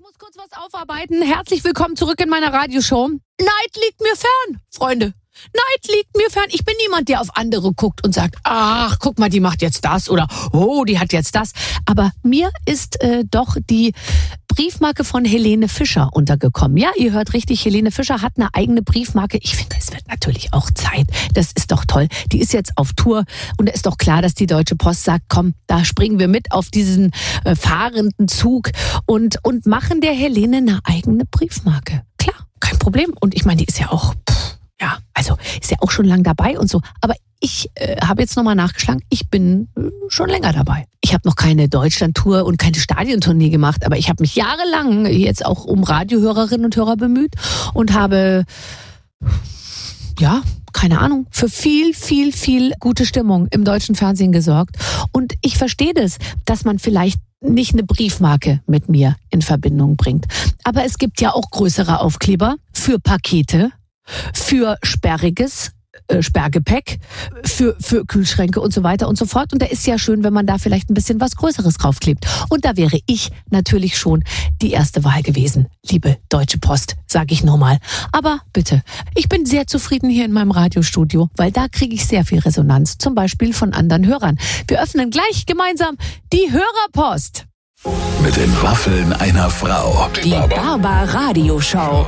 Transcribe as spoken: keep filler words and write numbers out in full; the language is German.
muss kurz was aufarbeiten. Herzlich willkommen zurück in meiner Radioshow. Neid liegt mir fern, Freunde. Neid liegt mir fern. Ich bin niemand, der auf andere guckt und sagt, ach, guck mal, die macht jetzt das oder oh, die hat jetzt das. Aber mir ist äh, doch die Briefmarke von Helene Fischer untergekommen. Ja, ihr hört richtig, Helene Fischer hat eine eigene Briefmarke. Ich finde, es wird natürlich auch Zeit. Das ist doch toll. Die ist jetzt auf Tour und da ist doch klar, dass die Deutsche Post sagt, komm, da springen wir mit auf diesen äh, fahrenden Zug und, und machen der Helene eine eigene Briefmarke. Klar, kein Problem. Und ich meine, die ist ja auch... Pff, Ja, also ist ja auch schon lang dabei und so. Aber ich äh, habe jetzt nochmal nachgeschlagen, ich bin äh, schon länger dabei. Ich habe noch keine Deutschlandtour und keine Stadiontournee gemacht, aber ich habe mich jahrelang jetzt auch um Radiohörerinnen und Hörer bemüht und habe, ja, keine Ahnung, für viel, viel, viel gute Stimmung im deutschen Fernsehen gesorgt. Und ich verstehe das, dass man vielleicht nicht eine Briefmarke mit mir in Verbindung bringt. Aber es gibt ja auch größere Aufkleber für Pakete, für sperriges äh, Sperrgepäck, für, für Kühlschränke und so weiter und so fort. Und da ist ja schön, wenn man da vielleicht ein bisschen was Größeres draufklebt. Und da wäre ich natürlich schon die erste Wahl gewesen. Liebe Deutsche Post, sage ich nochmal. Aber bitte, ich bin sehr zufrieden hier in meinem Radiostudio, weil da kriege ich sehr viel Resonanz, zum Beispiel von anderen Hörern. Wir öffnen gleich gemeinsam die Hörerpost. Mit den Waffeln einer Frau. Die Barbar Radioshow.